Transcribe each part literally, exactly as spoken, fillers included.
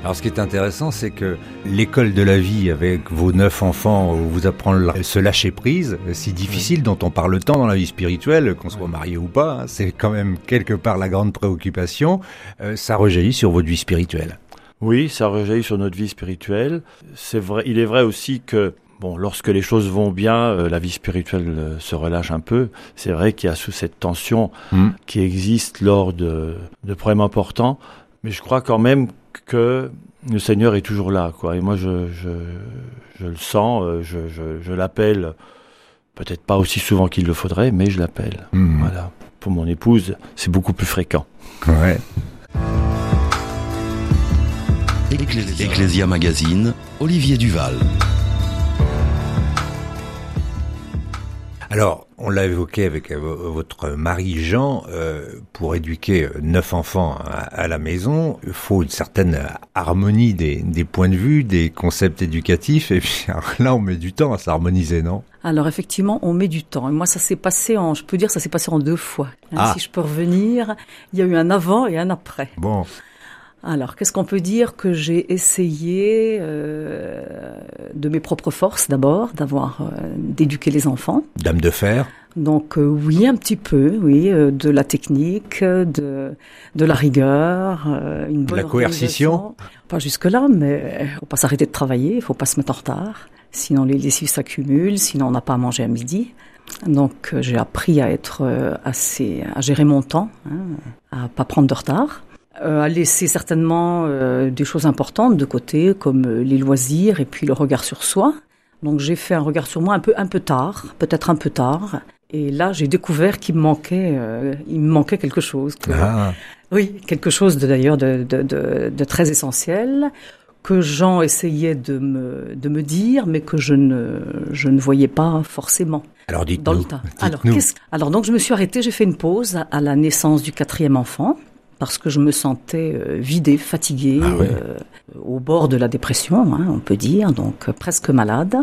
Alors ce qui est intéressant, c'est que l'école de la vie avec vos neuf enfants vous apprend à se lâcher prise, si difficile, oui. dont on parle tant dans la vie spirituelle, qu'on soit marié ou pas, hein, c'est quand même quelque part la grande préoccupation, euh, ça rejaillit sur votre vie spirituelle. Oui, ça rejaillit sur notre vie spirituelle. C'est vrai, il est vrai aussi que bon, lorsque les choses vont bien, euh, la vie spirituelle euh, se relâche un peu. C'est vrai qu'il y a sous cette tension mmh. qui existe lors de, de problèmes importants, mais je crois quand même que le Seigneur est toujours là, quoi. Et moi, je, je, je le sens, je, je, je l'appelle, peut-être pas aussi souvent qu'il le faudrait, mais je l'appelle. Mmh. Voilà. Pour mon épouse, c'est beaucoup plus fréquent. Ouais. Ecclésia. Ecclésia Magazine, Olivier Duval. Alors, on l'a évoqué avec votre mari Jean, euh, pour éduquer neuf enfants à, à la maison, il faut une certaine harmonie des, des points de vue, des concepts éducatifs, et puis alors là on met du temps à s'harmoniser, non ? Alors effectivement, on met du temps. Et moi, ça s'est passé en, je peux dire, ça s'est passé en deux fois. Hein, ah. Si je peux revenir, il y a eu un avant et un après. Bon. Alors, qu'est-ce qu'on peut dire ? Que j'ai essayé euh, de mes propres forces d'abord, d'avoir euh, d'éduquer les enfants. Dame de fer. Donc euh, oui, un petit peu, oui, euh, de la technique, de de la rigueur, euh, une bonne la coercition. Pas jusque là, mais faut pas s'arrêter de travailler, il faut pas se mettre en retard, sinon les lessives s'accumulent, sinon on n'a pas à manger à midi. Donc euh, j'ai appris à être euh, assez, à gérer mon temps, hein, à pas prendre de retard. Euh, à laisser certainement euh, des choses importantes de côté, comme euh, les loisirs et puis le regard sur soi. Donc j'ai fait un regard sur moi un peu un peu tard, peut-être un peu tard. Et là, j'ai découvert qu'il me manquait, euh, il me manquait quelque chose. Que, ah. Oui, quelque chose de, d'ailleurs de, de, de, de très essentiel que Jean essayait de me de me dire, mais que je ne je ne voyais pas forcément. Alors dites-nous. Dans le tas. Dites-nous. Alors qu'est-ce Alors donc je me suis arrêtée, j'ai fait une pause à la naissance du quatrième enfant. Parce que je me sentais euh, vidée, fatiguée, ah oui. euh, au bord de la dépression, hein, on peut dire, donc euh, presque malade.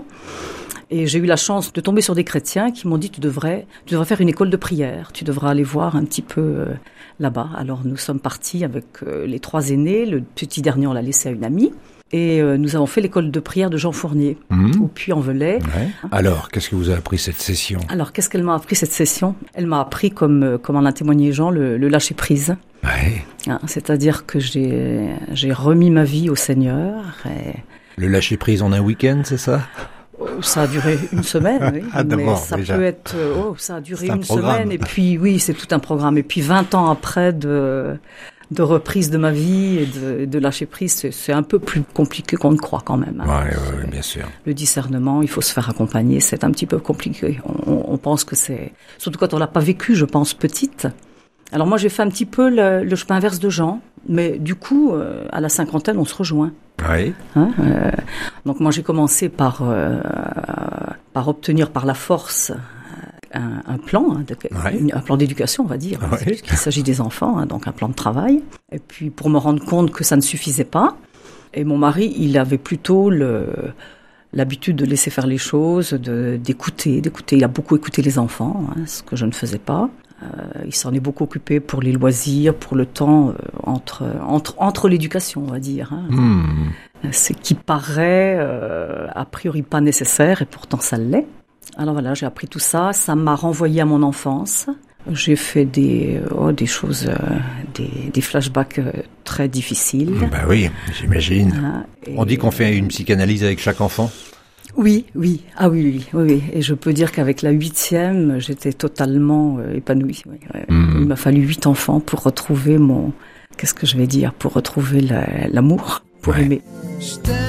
Et j'ai eu la chance de tomber sur des chrétiens qui m'ont dit tu devrais, tu devrais faire une école de prière, tu devras aller voir un petit peu euh, là-bas. Alors nous sommes partis avec euh, les trois aînés, le petit dernier on l'a laissé à une amie. Et euh, nous avons fait l'école de prière de Jean Fournier, mmh. au Puy-en-Velay. Ouais. Alors, qu'est-ce que vous a appris cette session ? Alors, qu'est-ce qu'elle m'a appris cette session ? Elle m'a appris, comme, comme en a témoigné Jean, le, le lâcher-prise. Ouais. Hein, c'est-à-dire que j'ai, j'ai remis ma vie au Seigneur. Et... Le lâcher-prise en un week-end, c'est ça ? Ça a duré une semaine, oui. Ah, mais ça déjà. peut être... Oh, ça a duré c'est une semaine, et puis, oui, c'est tout un programme. Et puis, vingt ans après de... de reprise de ma vie et de, de lâcher prise, c'est, c'est un peu plus compliqué qu'on ne croit quand même. Hein. Ouais, ouais, bien sûr. Le discernement, il faut se faire accompagner, c'est un petit peu compliqué. On, on pense que c'est... Surtout quand on l'a pas vécu, je pense, petite. Alors moi, j'ai fait un petit peu le, le chemin inverse de Jean, mais du coup, euh, à la cinquantaine, on se rejoint. Oui. Hein, euh, donc moi, j'ai commencé par, euh, par obtenir par la force... Un, un plan, hein, de, ouais. une, un plan d'éducation, on va dire, ouais. puisqu'il s'agit des enfants, hein, donc un plan de travail. Et puis pour me rendre compte que ça ne suffisait pas, et mon mari, il avait plutôt le, l'habitude de laisser faire les choses, de, d'écouter, d'écouter. Il a beaucoup écouté les enfants, hein, ce que je ne faisais pas. Euh, il s'en est beaucoup occupé pour les loisirs, pour le temps euh, entre, entre, entre l'éducation, on va dire. Hein. Mmh. Ce qui paraît euh, a priori pas nécessaire, et pourtant ça l'est. Alors voilà, j'ai appris tout ça, ça m'a renvoyé à mon enfance. J'ai fait des, oh, des choses, euh, des, des flashbacks euh, très difficiles. Ben oui, j'imagine. Ah, On dit qu'on fait une psychanalyse avec chaque enfant ? Oui, oui, ah oui, oui, oui, oui. Et je peux dire qu'avec la huitième, j'étais totalement euh, épanouie. Oui, ouais. Mmh. Il m'a fallu huit enfants pour retrouver mon, qu'est-ce que je vais dire, pour retrouver la, l'amour, pour ouais. aimer.